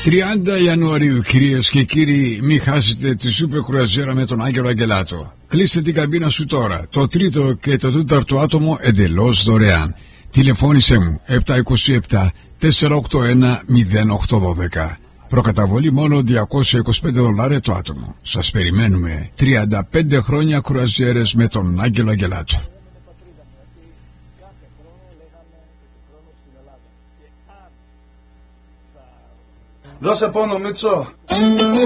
30 Ιανουαρίου, κυρίες και κύριοι, μην χάσετε τη σούπερ κρουαζιέρα με τον Άγγελο Αγγελάτο. Κλείστε την καμπίνα σου τώρα. Το τρίτο και το τέταρτο άτομο εντελώς δωρεάν. Τηλεφώνησέ μου 727 481 0812. Προκαταβολή μόνο $225 το άτομο. Σας περιμένουμε. 35 χρόνια κρουαζιέρες με τον Άγγελο Αγγελάτο. Δώσε πόνο, Μίτσο.